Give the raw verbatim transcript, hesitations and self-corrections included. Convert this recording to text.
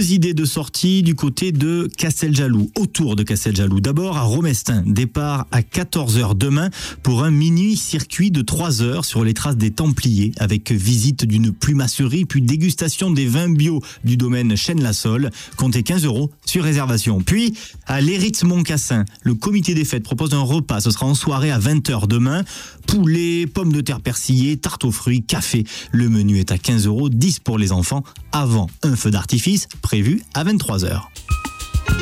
Deux idées de sortie du côté de Casteljaloux, autour de Casteljaloux. D'abord à Romestin, départ à quatorze heures demain pour un mini-circuit de trois heures sur les traces des Templiers, avec visite d'une plumasserie puis dégustation des vins bio du domaine Chêne-la-Saule. Comptez quinze euros sur réservation. Puis à l'Héritz-Montcassin, le comité des fêtes propose un repas. Ce sera en soirée à vingt heures demain. Poulet, pommes de terre persillées, tarte aux fruits, café. Le menu est à quinze euros, dix pour les enfants, avant un feu d'artifice prévu à vingt-trois heures.